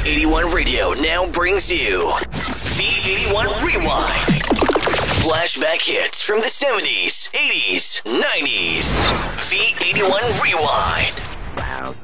V81 Radio now brings you V81 Rewind. Flashback hits from the 70s, 80s, 90s. V81 Rewind. Wow.